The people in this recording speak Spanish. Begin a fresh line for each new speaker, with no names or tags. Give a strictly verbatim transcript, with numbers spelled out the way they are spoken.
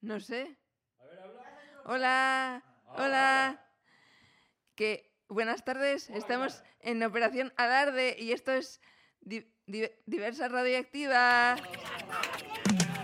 No sé.
A ver, habla.
Hola, hola. Que buenas tardes.
Hola,
Estamos
Aguilar.
en Operación Alarde y esto es di- di- Diversa Radioactiva.